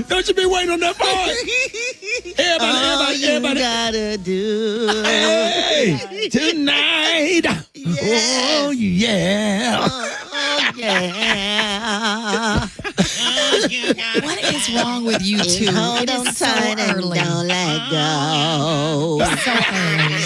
Don't you be waiting on that part? Everybody. Gotta do. Hey, tonight. Yes. Oh, yeah. Oh, yeah. What is wrong with you two? Hold It on is so tight and early. don't let go. So early.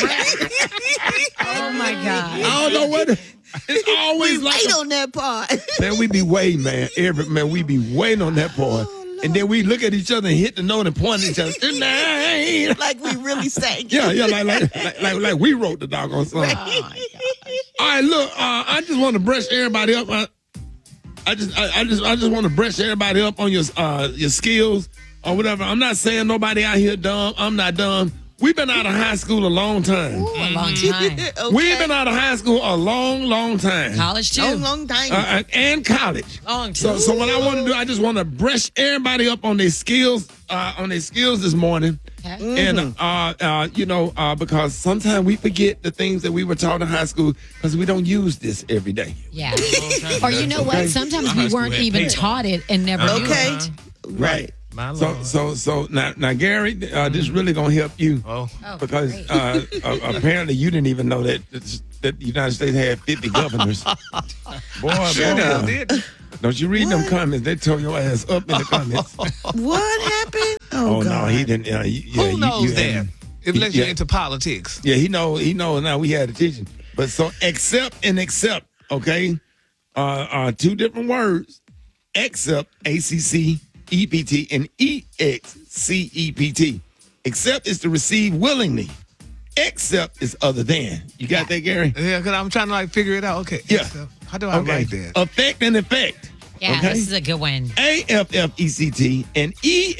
Oh my God. I don't know what. It's always We like. wait on that part. Man, we be waiting, man. We be waiting on that part. And then we look at each other and hit the note and point at each other. Tonight. Like we really sang. Yeah, like we wrote the doggone song. Oh my All right, look, I just want to brush everybody up. I just want to brush everybody up on your skills or whatever. I'm not saying nobody out here dumb. I'm not dumb. We've been out of high school a long time. Ooh, a long time. Okay. We've been out of high school a long time. College too. Long time. And college. Long So what I want to do, I just want to brush everybody up on their skills, this morning. Okay. And because sometimes we forget the things that we were taught in high school because we don't use this every day. Yeah. Or you know what? Sometimes My we high school weren't had even paint. taught it and never used Okay. it. Right. My Lord. So now Gary, this really gonna help you Oh. because great. apparently you didn't even know that the United States had 50 governors. Boy, don't you read them comments? They tore your ass up in the comments. What happened? Oh, God. no, he didn't. Who knows that? Unless you're yeah. into politics. Yeah, he knows now we had a teaching. But so accept, okay? Two different words. Accept, ACC-EPT, and EXCEPT. Accept is to receive willingly. Accept is other than. You got that, Gary? Yeah, because I'm trying to figct it out. Okay. Yeah. So how do I write that? Affect and effect. Yeah, okay? this is a good one. AFFECT and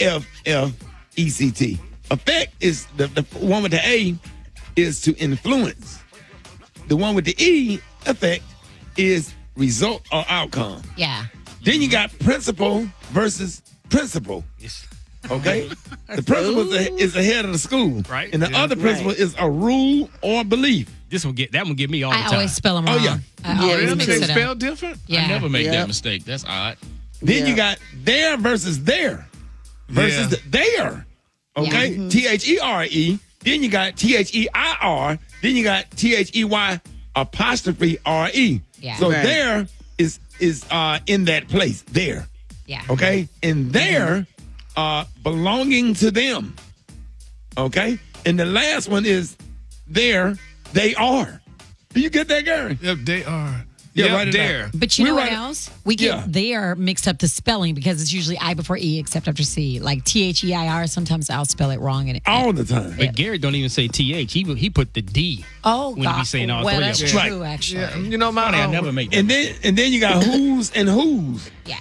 EFFECT. Effect is the one with the A is to influence. The one with the E, effect, is result or outcome. Yeah. Then you got principal versus principal. Okay? The principal is the head of the school. Right. And the Yeah. other principal is a rule or belief. That one get me all the I time. always spell them Oh, wrong. yeah. I always Really? mix They it spell up. different? Yeah. I never make Yeah. that mistake. That's odd. Then Yeah. you got there versus there versus Yeah. there. Okay? THERE. Then you got THEIR. Then you got THEY apostrophe RE. Yeah. So Right. there is in that place. There. Yeah. Okay? And there belonging to them. Okay? And the last one is there they are. Do you get that, Gary? Yep, they are. Yeah, Yep, write it there. down. But you We know what write it- else? We get Yeah. there mixed up the spelling because it's usually I before E except after C. Like THEIR, sometimes I'll spell it wrong. And All the time. But Gary don't even say TH. He put the D. oh, when he God. be saying all well, three that's of true, them. actually. Yeah, you know, my Funny, I never make that. And then you got whose and whose. Yeah.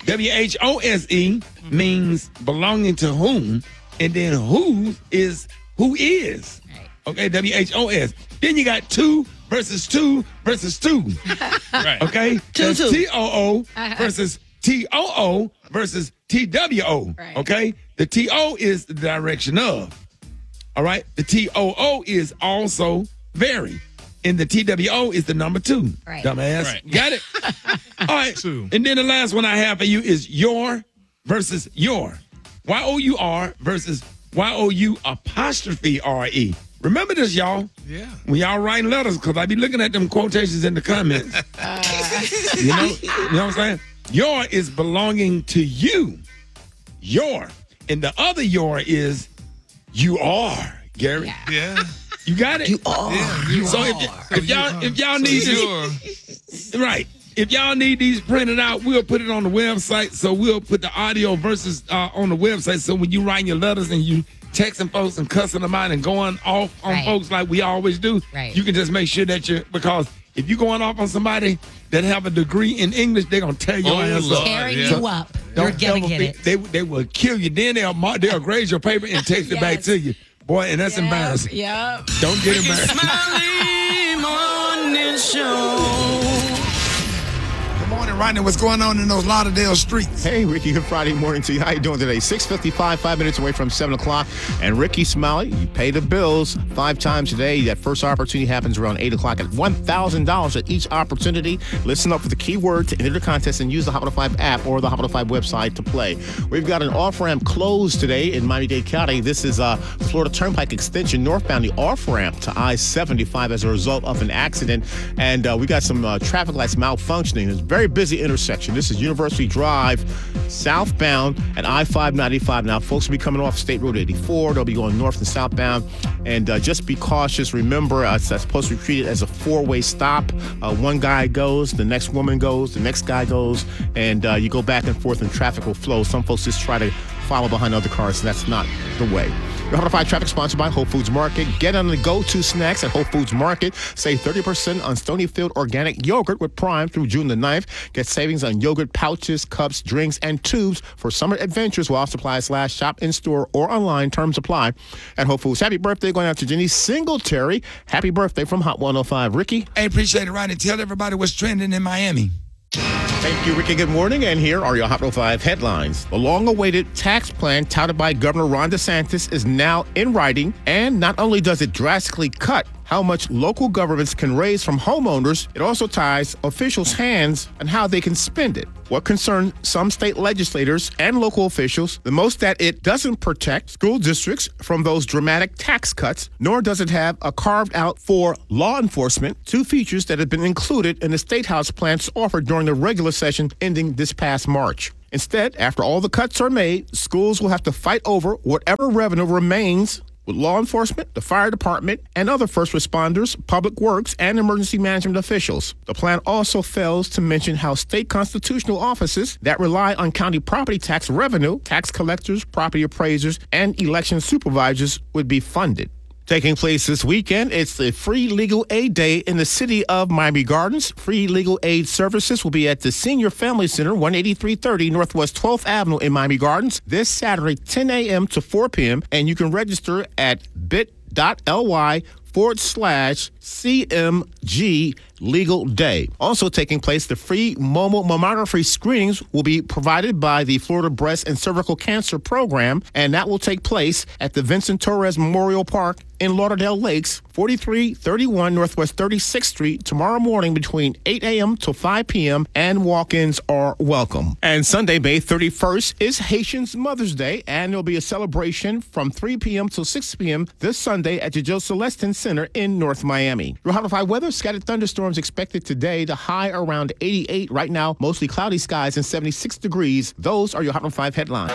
WHOSE means belonging to whom, and then whose is who is. Right. Okay, WHOS. Then you got two versus two versus two. Right. Okay, Two. TOO versus TOO versus TWO. Right. Okay, the TO is the direction of. All right, the TOO is also vary. And the TWO is the number 2. Right. Dumbass. Right. Got it? All right. Two. And then the last one I have for you is your versus your. YOUR versus YOU apostrophe RE. Remember this, y'all. Yeah. When y'all writing letters, because I be looking at them quotations in the comments. You know what I'm saying? Your is belonging to you. Your. And the other your is you are, Gary. Yeah. Yeah. You got it? You are. You So are. if y'all need this, right. If y'all need these printed out, we'll put it on the website. So we'll put the audio verses on the website. So when you write your letters and you texting folks and cussing them out and going off on Right. folks like we always do, Right. you can just make sure that because if you're going off on somebody that have a degree in English, they're gonna tear your ass up. Tearing yeah. you up. You're Don't going ever to get be- it. They will kill you. Then they'll grade your paper and text it back Yes. to you. Boy, and that's embarrassing. Yep. Don't get embarrassed. Good morning, Rodney, what's going on in those Lauderdale streets? Hey, Ricky, good Friday morning to you. How you doing today? 6:55, 5 minutes away from 7 o'clock. And Ricky Smiley, you pay the bills 5 times a day. That first opportunity happens around 8 o'clock at $1,000 at each opportunity. Listen up for the keyword to enter the contest and use the Hot 105 app or the Hot 105 website to play. We've got an off-ramp closed today in Miami-Dade County. This is Florida Turnpike Extension northbound, the off-ramp to I-75 as a result of an accident. And we got some traffic lights malfunctioning. It's a very busy intersection. This is University Drive, southbound at I-595. Now, folks will be coming off State Road 84. They'll be going north and southbound. And just be cautious. Remember, it's supposed to be treated as a 4-way stop. One guy goes, the next woman goes, the next guy goes, and you go back and forth and traffic will flow. Some folks just try to follow behind other cars, and that's not the way. Your Hot 105 traffic sponsored by Whole Foods Market. Get on the go-to snacks at Whole Foods Market. Save 30% on Stonyfield organic yogurt with Prime through June the 9th. Get savings on yogurt pouches, cups, drinks, and tubes for summer adventures while supplies last. Shop in-store or online. Terms apply at Whole Foods. Happy birthday going out to Jenny Singletary. Happy birthday from Hot 105. Ricky? Hey, appreciate it, Rodney. Tell everybody what's trending in Miami. Thank you, Ricky. Good morning. And here are your Hot 105 headlines. The long-awaited tax plan touted by Governor Ron DeSantis is now in writing. And not only does it drastically cut how much local governments can raise from homeowners, it also ties officials' hands on how they can spend it. What concerns some state legislators and local officials the most that it doesn't protect school districts from those dramatic tax cuts, nor does it have a carved out for law enforcement, 2 features that have been included in the State House plans offered during the regular session ending this past March. Instead, after all the cuts are made, schools will have to fight over whatever revenue remains with law enforcement, the fire department, and other first responders, public works, and emergency management officials. The plan also fails to mention how state constitutional offices that rely on county property tax revenue, tax collectors, property appraisers, and election supervisors would be funded. Taking place this weekend, it's the Free Legal Aid Day in the city of Miami Gardens. Free Legal Aid services will be at the Senior Family Center, 18330 Northwest 12th Avenue in Miami Gardens this Saturday, 10 a.m. to 4 p.m. And you can register at bit.ly/CMG Legal Day. Also taking place, the free mammography screenings will be provided by the Florida Breast and Cervical Cancer Program, and that will take place at the Vincent Torres Memorial Park in Lauderdale Lakes, 4331 Northwest 36th Street, tomorrow morning between 8 a.m. to 5 p.m., and walk-ins are welcome. And Sunday, May 31st, is Haitians Mother's Day, and there'll be a celebration from 3 p.m. till 6 p.m. this Sunday at the Joe Celestin Center in North Miami. Your Hot 105 weather, scattered thunderstorms expected today, the high around 88. Right now, mostly cloudy skies and 76 degrees. Those are your Hot 105 headlines.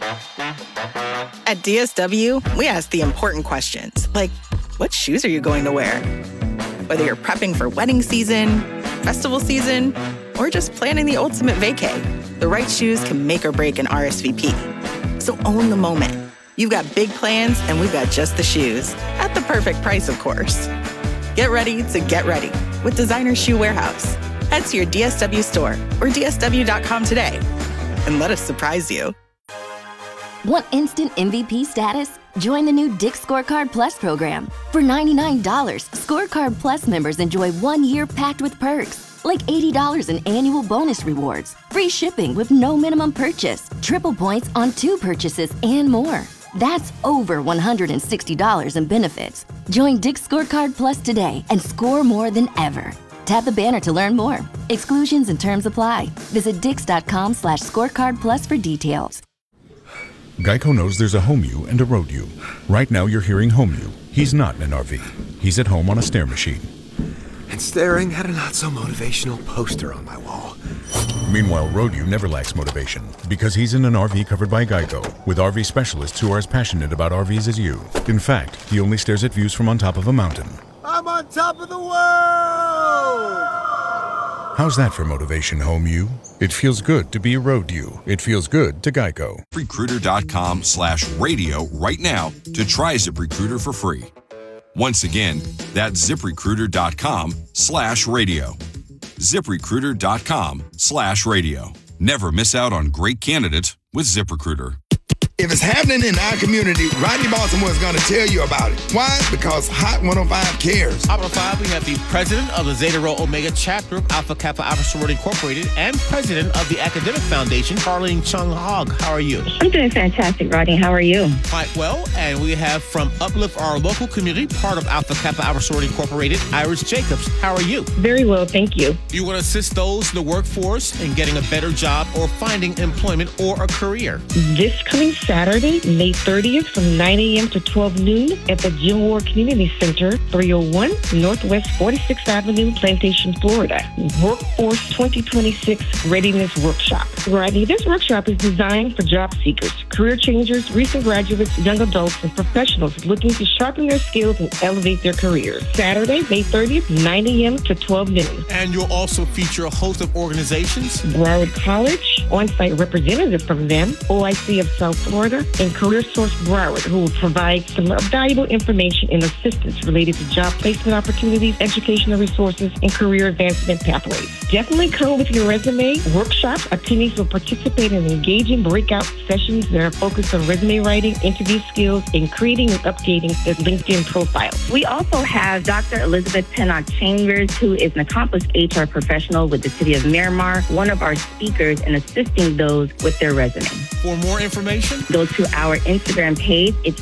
At DSW, we ask the important questions, like, what shoes are you going to wear? Whether you're prepping for wedding season, festival season, or just planning the ultimate vacay, the right shoes can make or break an RSVP. So own the moment. You've got big plans, and we've got just the shoes. At the perfect price, of course. Get ready to get ready with Designer Shoe Warehouse. Head to your DSW store or DSW.com today, and let us surprise you. Want instant MVP status? Join the new Dick's Scorecard Plus program. For $99, Scorecard Plus members enjoy 1 year packed with perks, like $80 in annual bonus rewards, free shipping with no minimum purchase, triple points on 2 purchases, and more. That's over $160 in benefits. Join Dick's Scorecard Plus today and score more than ever. Tap the banner to learn more. Exclusions and terms apply. Visit dix.com/scorecard plus for details. Geico knows there's a home you and a road you. Right now you're hearing home you. He's not in an RV. He's at home on a stair machine. And staring at a not-so-motivational poster on my wall. Meanwhile, road you never lacks motivation because he's in an RV covered by Geico with RV specialists who are as passionate about RVs as you. In fact, he only stares at views from on top of a mountain. I'm on top of the world! How's that for motivation, home you? It feels good to be a road you. It feels good to Geico. ZipRecruiter.com/radio right now to try ZipRecruiter for free. Once again, that's ZipRecruiter.com/radio. ZipRecruiter.com/radio. Never miss out on great candidates with ZipRecruiter. If it's happening in our community, Rodney Baltimore is going to tell you about it. Why? Because Hot 105 cares. Hot 105, we have the president of the Zeta Rho Omega chapter of Alpha Kappa Alpha Sorority Incorporated and president of the Academic Foundation, Carlene Chung Hogg. How are you? I'm doing fantastic, Rodney. How are you? Quite well. And we have from Uplift Our Local Community, part of Alpha Kappa Alpha Sorority Incorporated, Iris Jacobs. How are you? Very well, thank you. You want to assist those in the workforce in getting a better job or finding employment or a career. This coming Saturday, May 30th from 9 a.m. to 12 noon at the Jim Ward Community Center, 301 Northwest 46th Avenue, Plantation, Florida. Workforce 2026 Readiness Workshop. Rodney, this workshop is designed for job seekers, career changers, recent graduates, young adults, and professionals looking to sharpen their skills and elevate their careers. Saturday, May 30th, 9 a.m. to 12 noon. And you'll also feature a host of organizations. Broward College, on-site representatives from them, OIC of South Florida, and Career Source Broward, who will provide some valuable information and assistance related to job placement opportunities, educational resources, and career advancement pathways. Definitely come with your resume. Workshop attendees will participate in engaging breakout sessions that are focused on resume writing, interview skills, and creating and updating their LinkedIn profiles. We also have Dr. Elizabeth Pennock Chambers, who is an accomplished HR professional with the City of Miramar, one of our speakers in assisting those with their resume. For more information, go to our Instagram page. It's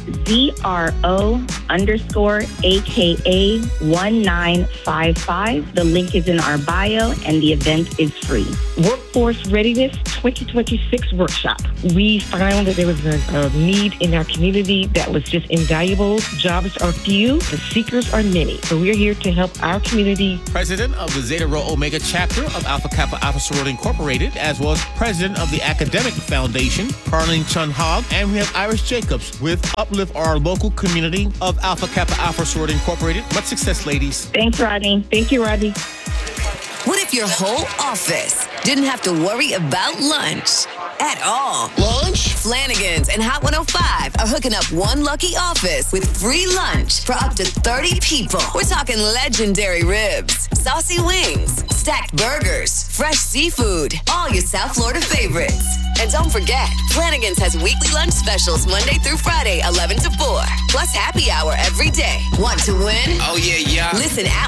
ZRO_AKA1955. The link is in our bio and the event is free. Workforce Readiness 2026 Workshop. We found that there was a need in our community that was just invaluable. Jobs are few, the seekers are many. So we're here to help our community. President of the Zeta Rho Omega chapter of Alpha Kappa Alpha Sorority Incorporated, as well as president of the Academic Foundation, Carlene Chung Hogg, and we have Iris Jacobs with Uplift Our Local Community of Alpha Kappa Alpha Sorority Incorporated. Much success, ladies. Thanks, Rodney. Thank you, Rodney. What if your whole office didn't have to worry about lunch at all? Lunch? Flanagan's and Hot 105 are hooking up one lucky office with free lunch for up to 30 people. We're talking legendary ribs, saucy wings, stacked burgers, fresh seafood, all your South Florida favorites. And don't forget, Flanagan's has weekly lunch specials Monday through Friday, 11 to 4. Plus happy hour every day. Want to win? Oh, yeah. Listen at